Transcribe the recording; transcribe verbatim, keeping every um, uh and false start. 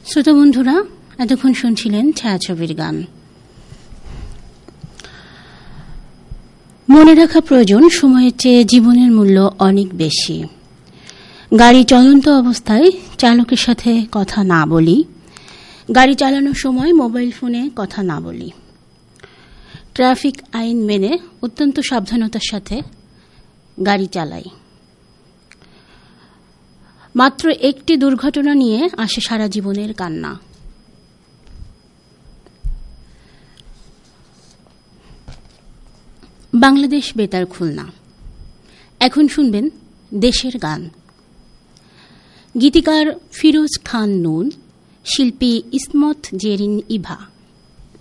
শ্রোতা বন্ধুরা, এতক্ষণ শুনছিলেন ছায়াছবির গান। মনে রাখা প্রয়োজন, সময়ের চেয়ে জীবনের মূল্য অনেক বেশি। গাড়ি চলন্ত অবস্থায় চালকের সাথে কথা না বলি, গাড়ি চালানোর সময় মোবাইল ফোনে কথা না বলি, ট্রাফিক আইন মেনে অত্যন্ত সাবধানতার সাথে গাড়ি চালাই। মাত্র একটি দুর্ঘটনা নিয়ে আসে সারা জীবনের কান্না। বাংলাদেশ বেতার খুলনা। এখন শুনবেন দেশের গান। গীতিকার ফিরোজ খান নুন, শিল্পী ইসমত জেরিন ইভা।